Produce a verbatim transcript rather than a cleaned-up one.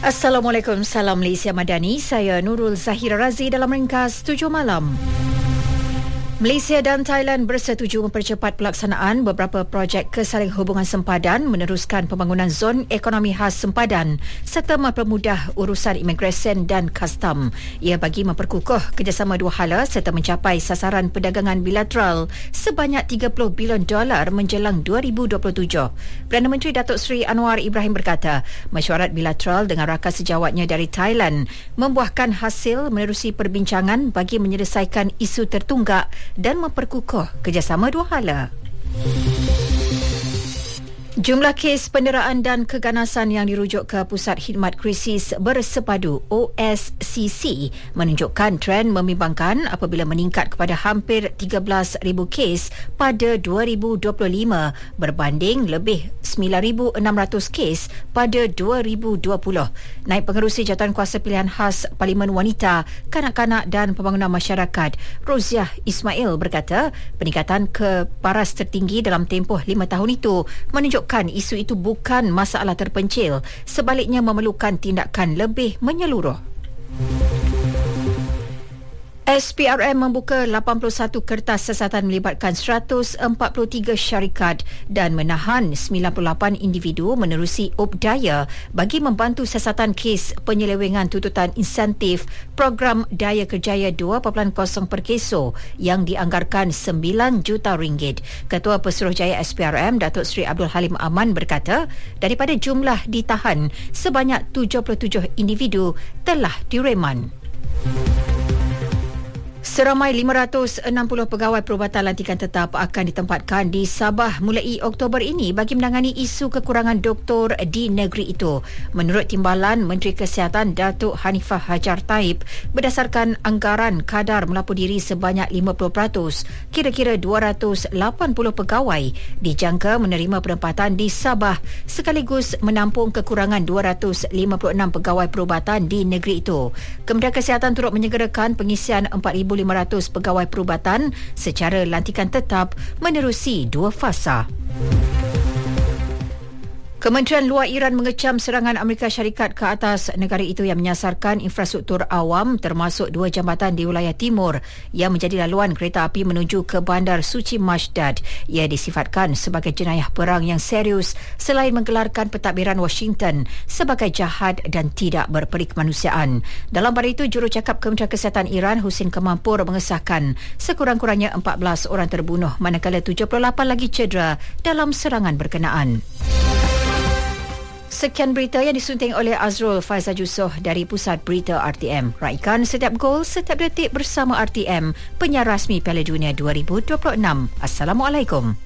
Assalamualaikum, salam Malaysia Madani. Saya Nurul Zahira Razi dalam ringkas tujuh malam. Malaysia dan Thailand bersetuju mempercepat pelaksanaan beberapa projek kesaling hubungan sempadan, meneruskan pembangunan zon ekonomi khas sempadan serta mempermudah urusan imigresen dan kastam. Ia bagi memperkukuh kerjasama dua hala serta mencapai sasaran perdagangan bilateral sebanyak tiga puluh bilion dolar menjelang dua ribu dua puluh tujuh. Perdana Menteri Datuk Seri Anwar Ibrahim berkata, mesyuarat bilateral dengan rakan sejawatnya dari Thailand membuahkan hasil menerusi perbincangan bagi menyelesaikan isu tertunggak dan memperkukuh kerjasama dua hala. Jumlah kes penderaan dan keganasan yang dirujuk ke Pusat Khidmat Krisis Bersepadu O S C C menunjukkan trend membimbangkan apabila meningkat kepada hampir tiga belas ribu kes pada dua ribu dua puluh lima berbanding lebih sembilan ribu enam ratus kes pada dua ribu dua puluh. Naib Pengerusi Jawatankuasa Pilihan Khas Parlimen Wanita, Kanak-kanak dan Pembangunan Masyarakat Roziah Ismail berkata, peningkatan keparas tertinggi dalam tempoh lima tahun itu menunjukkan isu itu bukan masalah terpencil, sebaliknya memerlukan tindakan lebih menyeluruh. S P R M membuka lapan puluh satu kertas siasatan melibatkan seratus empat puluh tiga syarikat dan menahan sembilan puluh lapan individu menerusi updaya bagi membantu siasatan kes penyelewengan tuntutan insentif program Daya Kerjaya dua titik kosong Perkeso yang dianggarkan sembilan juta ringgit. Ketua Pesuruhjaya S P R M Datuk Seri Abdul Halim Aman berkata, daripada jumlah ditahan, sebanyak tujuh puluh tujuh individu telah direman. Seramai lima ratus enam puluh pegawai perubatan lantikan tetap akan ditempatkan di Sabah mulai Oktober ini bagi menangani isu kekurangan doktor di negeri itu. Menurut Timbalan Menteri Kesihatan Datuk Hanifah Hajar Taib, berdasarkan anggaran kadar melapor diri sebanyak lima puluh peratus, kira-kira dua ratus lapan puluh pegawai dijangka menerima penempatan di Sabah sekaligus menampung kekurangan dua ratus lima puluh enam pegawai perubatan di negeri itu. Kementerian Kesihatan turut menyegerakan pengisian empat ribu lima ratus pegawai perubatan secara lantikan tetap menerusi dua fasa. Kementerian Luar Iran mengecam serangan Amerika Syarikat ke atas negara itu yang menyasarkan infrastruktur awam termasuk dua jambatan di wilayah timur yang menjadi laluan kereta api menuju ke Bandar Suci Masdad. Ia disifatkan sebagai jenayah perang yang serius selain menggelarkan pentadbiran Washington sebagai jahat dan tidak berperi kemanusiaan. Dalam pada itu, jurucakap Kementerian Kesihatan Iran Husin Kemampur mengesahkan sekurang-kurangnya empat belas orang terbunuh manakala tujuh puluh lapan lagi cedera dalam serangan berkenaan. Sekian berita yang disunting oleh Azrul Faizal Jusoh dari Pusat Berita R T M. Raikan setiap gol, setiap detik bersama R T M, penyiar rasmi Piala Dunia dua ribu dua puluh enam. Assalamualaikum.